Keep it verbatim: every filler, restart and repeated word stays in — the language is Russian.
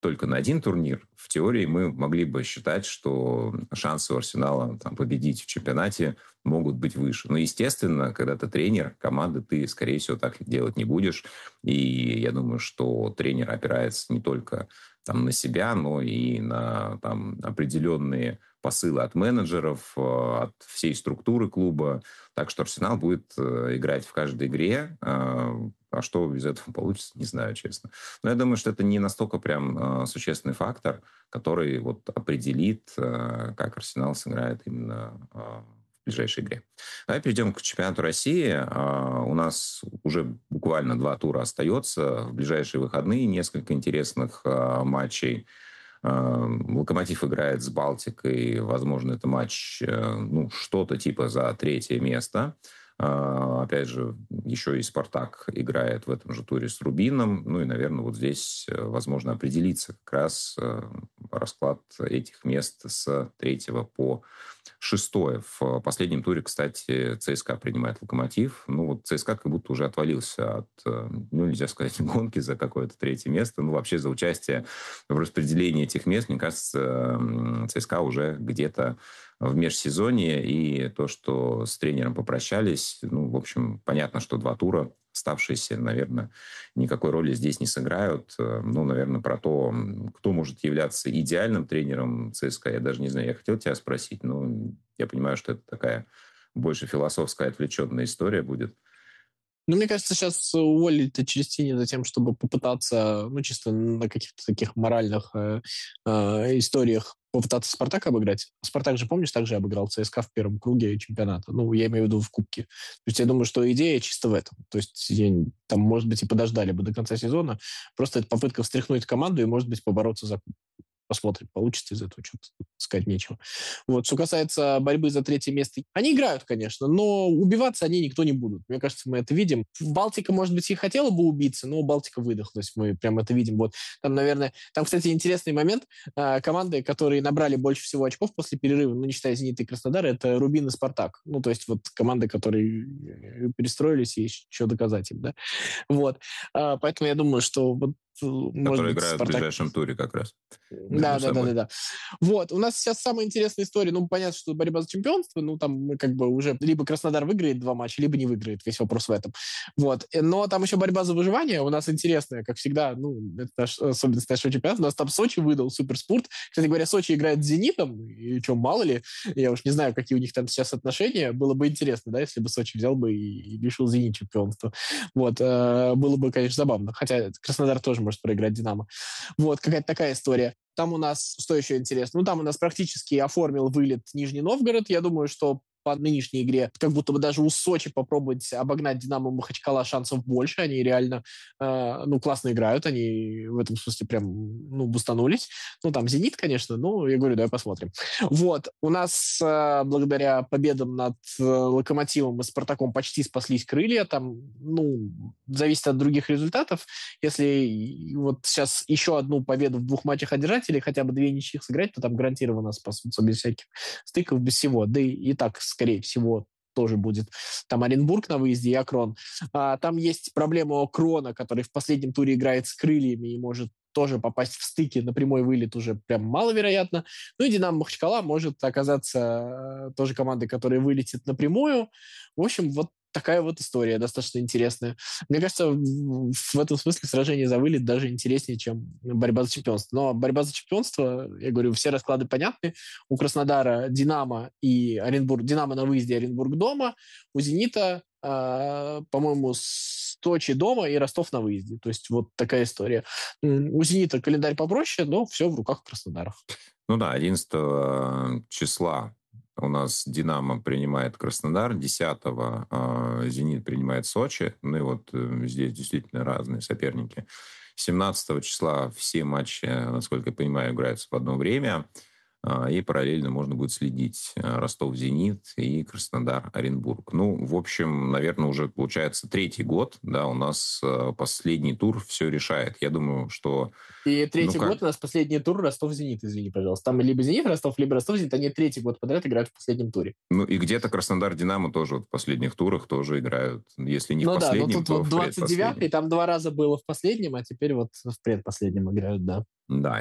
только на один турнир, в теории мы могли бы считать, что шансы у Арсенала там, победить в чемпионате могут быть выше. Но, естественно, когда ты тренер команды, ты, скорее всего, так делать не будешь. И я думаю, что тренер опирается не только там, на себя, но и на там, определенные посылы от менеджеров, от всей структуры клуба. Так что Арсенал будет играть в каждой игре. А что из этого получится, не знаю, честно. Но я думаю, что это не настолько прям существенный фактор, который вот определит, как Арсенал сыграет именно в ближайшей игре. Давай перейдем к чемпионату России. У нас уже буквально два тура остается. В ближайшие выходные несколько интересных матчей. Локомотив играет с Балтикой. Возможно, это матч, ну, что-то типа за третье место. Опять же, еще и «Спартак» играет в этом же туре с «Рубином». Ну и, наверное, вот здесь возможно определиться как раз расклад этих мест с третьего по шестое. В последнем туре, кстати, ЦСКА принимает «Локомотив». Ну вот ЦСКА как будто уже отвалился от, ну нельзя сказать, гонки за какое-то третье место. Ну вообще за участие в распределении этих мест, мне кажется, ЦСКА уже где-то в межсезонье, и то, что с тренером попрощались, ну, в общем, понятно, что два тура оставшиеся, наверное, никакой роли здесь не сыграют. Ну, наверное, про то, кто может являться идеальным тренером ЦСКА, я даже не знаю. Я хотел тебя спросить, но я понимаю, что это такая больше философская, отвлеченная история будет. Ну, мне кажется, сейчас уволили-то через тени за тем, чтобы попытаться, ну, чисто на каких-то таких моральных э, э, историях попытаться «Спартак» обыграть. «Спартак» же, помнишь, также обыграл ЦСКА в первом круге чемпионата. Ну, я имею в виду в Кубке. То есть я думаю, что идея чисто в этом. То есть я, там, может быть, и подождали бы до конца сезона. Просто это попытка встряхнуть команду и, может быть, побороться за Кубок. Посмотрим, получится из этого, что-то сказать нечего. Вот. Что касается борьбы за третье место, они играют, конечно, но убиваться они никто не будут. Мне кажется, мы это видим. Балтика, может быть, и хотела бы убиться, но Балтика выдохлась. Мы прям это видим. Вот. Там, наверное, там, кстати, интересный момент. Команды, которые набрали больше всего очков после перерыва, ну, не считая «Зенит» и Краснодар, это «Рубин» и «Спартак». Ну, то есть вот команды, которые перестроились, и еще доказать им, да. Вот. Поэтому я думаю, что вот которые быть, играют Спартак... в ближайшем туре как раз. Да, да, да, да, да. Вот. У нас сейчас самая интересная история. Ну, понятно, что борьба за чемпионство. Ну, там мы как бы уже либо Краснодар выиграет два матча, либо не выиграет. Весь вопрос в этом. Вот. Но там еще борьба за выживание. У нас интересная, как всегда. Ну, это наш, особенность нашего чемпионата. У нас там Сочи выдал суперспорт. Кстати говоря, Сочи играет с «Зенитом». И что, мало ли. Я уж не знаю, какие у них там сейчас отношения. Было бы интересно, да, если бы Сочи взял бы и лишил «Зенит» чемпионства. Вот. Было бы, конечно, забавно. Хотя Краснодар тоже может проиграть «Динамо». Вот. Какая-то такая история. Там у нас, что еще интересно, ну, там у нас практически оформил вылет Нижний Новгород. Я думаю, что по нынешней игре, как будто бы даже у Сочи попробовать обогнать «Динамо» Махачкала шансов больше. Они реально, э, ну, классно играют. Они в этом смысле прям, ну, бустанулись. Ну, там «Зенит», конечно, ну, я говорю, давай посмотрим. Вот. У нас э, благодаря победам над э, «Локомотивом» и «Спартаком» почти спаслись крылья. Там, ну, зависит от других результатов. Если вот сейчас еще одну победу в двух матчах одержать или хотя бы две ничьих сыграть, то там гарантированно спасутся без всяких стыков, без всего. Да и, и так, скорее всего, тоже будет там Оренбург на выезде и Акрон. А, там есть проблема Крона, который в последнем туре играет с крыльями и может тоже попасть в стыки на прямой вылет уже прям маловероятно. Ну и «Динамо» Махачкала может оказаться тоже командой, которая вылетит напрямую. В общем, вот такая вот история достаточно интересная. Мне кажется, в этом смысле сражение за вылет даже интереснее, чем борьба за чемпионство. Но борьба за чемпионство, я говорю, все расклады понятны. У Краснодара «Динамо» и Оренбург. «Динамо» на выезде, Оренбург дома. У «Зенита», э, по-моему, Сочи дома и Ростов на выезде. То есть вот такая история. У «Зенита» календарь попроще, но все в руках Краснодара. Ну да, одиннадцатого числа у нас «Динамо» принимает Краснодар, десятого э, «Зенит» принимает Сочи. Ну и вот э, здесь действительно разные соперники. семнадцатого числа все матчи, насколько я понимаю, играются в одно время. и параллельно можно будет следить Ростов-Зенит и Краснодар-Оренбург. Ну, в общем, наверное, уже получается третий год, да, у нас последний тур все решает. Я думаю, что... И третий ну, как... год у нас последний тур Ростов-Зенит, извини, пожалуйста. Там либо Зенит-Ростов, либо Ростов-Зенит, они третий год подряд играют в последнем туре. Ну, и где-то Краснодар-Динамо тоже вот в последних турах тоже играют. Если не ну, в последнем, да, ну, тут то вот в двадцать девятый, предпоследнем. там два раза было в последнем, а теперь вот в предпоследнем играют, да. Да,